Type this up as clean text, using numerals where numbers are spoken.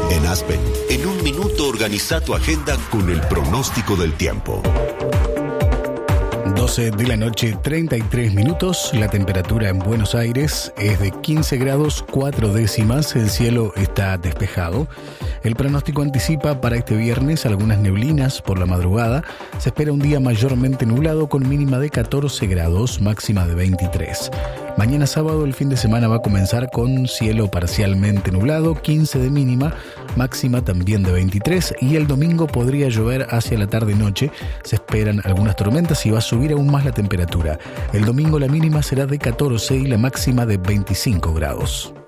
En Aspen, en un minuto organiza tu agenda con el pronóstico del tiempo. 12 de la noche, 33 minutos. La temperatura en Buenos Aires es de 15 grados 4 décimas. El cielo está despejado. El pronóstico anticipa para este viernes algunas neblinas por la madrugada. Se espera un día mayormente nublado con mínima de 14 grados, máxima de 23. Mañana sábado el fin de semana va a comenzar con cielo parcialmente nublado, 15 de mínima, máxima también de 23. Y el domingo podría llover hacia la tarde-noche. Se esperan algunas tormentas y va a subir aún más la temperatura. El domingo la mínima será de 14 y la máxima de 25 grados.